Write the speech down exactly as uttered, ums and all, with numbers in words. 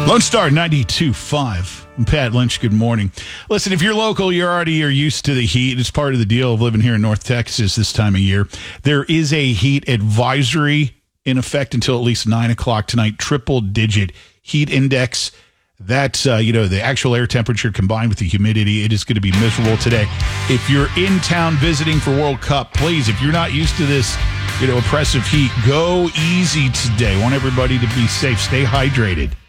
Lone Star ninety-two point five. I'm Pat Lynch. Good morning. Listen, if you're local, you're already are used to the heat. It's part of the deal of living here in North Texas this time of year. There is a heat advisory in effect until at least nine o'clock tonight. Triple digit heat index. That's, uh, you know, the actual air temperature combined with the humidity. It is going to be miserable today. If you're in town visiting for World Cup, please, if you're not used to this, you know, oppressive heat, go easy today. Want everybody to be safe. Stay hydrated.